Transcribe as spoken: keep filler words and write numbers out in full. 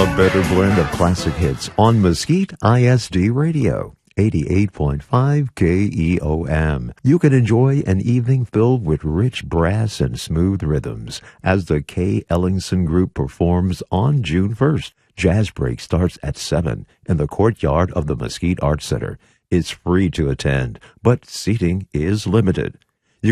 A better blend of classic hits on Mesquite I S D Radio, eighty-eight point five K E O M. You can enjoy an evening filled with rich brass and smooth rhythms as the Kay Ellingson Group performs on June first. Jazz Break starts at seven in the courtyard of the Mesquite Arts Center. It's free to attend, but seating is limited.